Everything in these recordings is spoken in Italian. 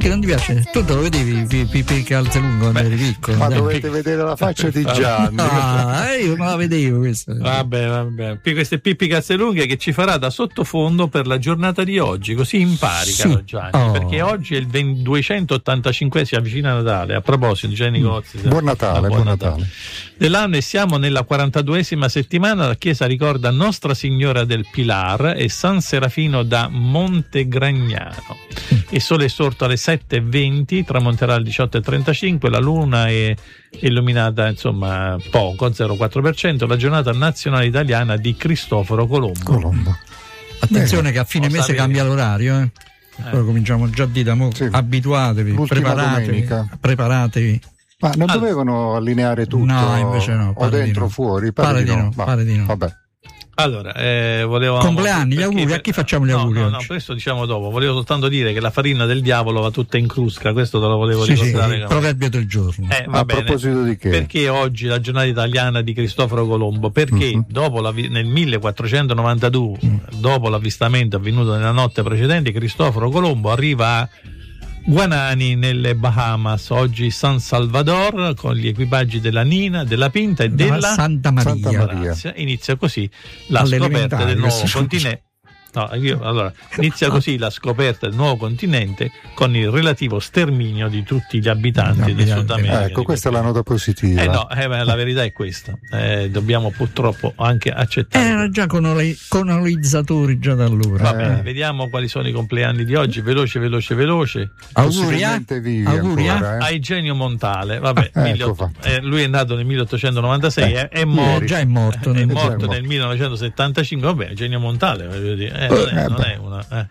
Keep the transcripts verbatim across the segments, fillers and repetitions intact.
Perché non ti piace? Tu te lo vedevi Pippi Calzelungo quando eri piccolo? Ma dovete vedere la faccia di Gianni. Ah, io non la vedevo questa. Vabbè, vabbè. Queste Pippi Calzelunghe che ci farà da sottofondo per la giornata di oggi, così impari, sì. Caro Gianni, oh. Perché oggi è il duecentottantacinque, si avvicina Natale. A proposito, Gianni Gozzi. Buon Natale, buon, buon Natale. Natale. Dell'anno e siamo nella quarantaduesima settimana. La chiesa ricorda Nostra Signora del Pilar e San Serafino da Montegragnano. Il sole è sorto alle sette e venti, tramonterà alle diciotto e trentacinque, la luna è illuminata insomma poco, zero virgola quattro per cento. La giornata nazionale italiana di Cristoforo Colombo. Colombo. Attenzione Beh, che a fine mese sapere. Cambia l'orario, eh. Eh. Poi cominciamo già a dire, sì. Abituatevi, preparatevi, preparatevi. Ma non allora, dovevano allineare tutto? No, invece no. O dentro o no. fuori? Pare, pare di no. no. Pare di no. Vabbè. Allora, eh, volevo. Compleanni, gli auguri, a chi facciamo gli no, auguri? No, oggi? no, questo diciamo dopo. Volevo soltanto dire che la farina del diavolo va tutta in crusca, questo te lo volevo sì, ricordare. Sì, il proverbio del giorno. Eh, va a bene. proposito di che? Perché oggi la giornata italiana di Cristoforo Colombo? Perché uh-huh. dopo la, nel millequattrocentonovantadue, uh-huh. dopo l'avvistamento avvenuto nella notte precedente, Cristoforo Colombo arriva a Guanani nelle Bahamas, oggi San Salvador, con gli equipaggi della Nina, della Pinta e della Santa Maria. Santa Maria. Inizia così la scoperta del nuovo continente. No, io, allora, inizia così la scoperta del nuovo continente con il relativo sterminio di tutti gli abitanti del Sud America. Ecco, questa è la nota positiva. Eh no, eh, la verità è questa. Eh, dobbiamo purtroppo anche accettare. Erano già colonizzatori già da allora. Va bene, eh. Vediamo quali sono i compleanni di oggi. Veloce, veloce, veloce. Auguri, vivi auguri ancora, eh. a Eugenio Montale. Vabbè, eh, milleotto, eh, lui è nato nel milleottocentonovantasei, eh, è, morto, già è morto, è nel, morto nel millenovecentosettantacinque. Vabbè, Eugenio Montale, voglio dire. Eh, non, è, non è una eh.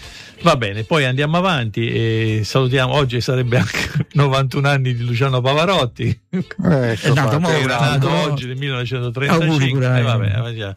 Va bene, poi andiamo avanti e salutiamo. Oggi sarebbe anche novantuno anni di Luciano Pavarotti, eh, è nato, mo, era nato oggi nel millenovecentotrentacinque. Eh, vabbè,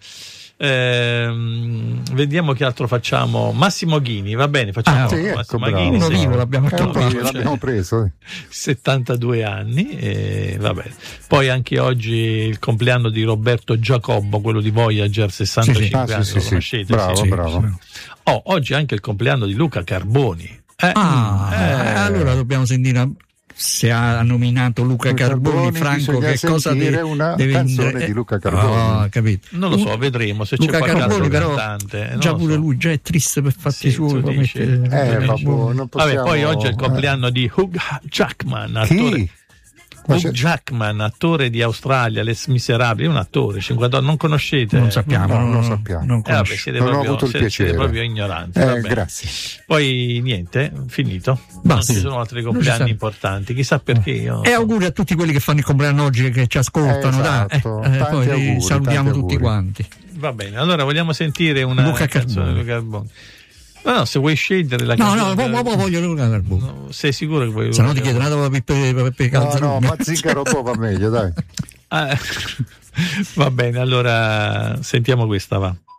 eh, vediamo che altro facciamo. Massimo Ghini, va bene, facciamo ah, sì, Massimo ecco, Ghini, uno vivo l'abbiamo, eh, l'abbiamo preso eh. settantadue anni e va bene. Poi anche oggi il compleanno di Roberto Giacobbo, quello di Voyager, sessantacinque sì, sì. anni, sì, lo sì, conoscete? sì. Bravo, sì, bravo. sì. Oh, oggi anche il compleanno di Luca Carboni. Eh, ah, eh. allora dobbiamo sentire se ha nominato Luca Carboni, Carboni Franco, che cosa deve una deve canzone indre... di Luca Carboni. Oh, capito. Non lo so, vedremo se Luca c'è qualche Carboni, altro però cantante. già pure so. lui già è triste per fatti sì, suoi. Mette... Eh, vabbè, non possiamo... vabbè, poi oggi è il compleanno eh. di Hugh Jackman, attore. Chi? Hugh Jackman, attore di Australia, Les Miserabili, un attore cinquantotto, non conoscete? Non sappiamo, no, non lo sappiamo. Non, eh, vabbè, siete non proprio, ho avuto il siete, piacere. Siete proprio ignoranti. Eh, grazie. Poi niente, finito. Basta. Non ci sono altri compleanni importanti, chissà perché. Io e so. Auguri a tutti quelli che fanno il compleanno oggi, che ci ascoltano. Eh, esatto. eh, eh, poi auguri, salutiamo tutti auguri. quanti. Va bene, allora vogliamo sentire una Luca canzone di Luca Carboni. No, no, se vuoi scegliere la no, canzone. No, no, no, voglio Luca Carboni. No, sei sicuro che vuoi? Se no ti chiedo una dopo per calzare. No, no, ma Zingaro va meglio, dai. Ah, va bene, allora sentiamo questa, va.